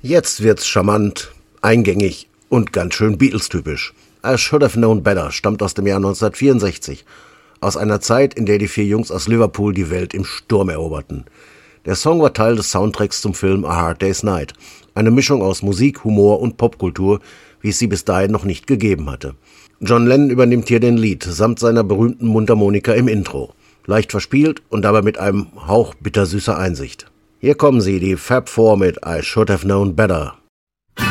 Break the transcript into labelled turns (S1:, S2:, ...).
S1: Jetzt wird's charmant, eingängig und ganz schön Beatles-typisch. I Should Have Known Better stammt aus dem Jahr 1964. Aus einer Zeit, in der die vier Jungs aus Liverpool die Welt im Sturm eroberten. Der Song war Teil des Soundtracks zum Film A Hard Day's Night. Eine Mischung aus Musik, Humor und Popkultur, wie es sie bis dahin noch nicht gegeben hatte. John Lennon übernimmt hier den Lead, samt seiner berühmten Mundharmonika im Intro. Leicht verspielt und dabei mit einem Hauch bittersüßer Einsicht. Hier kommen sie, die Fab Four mit I Should Have Known Better.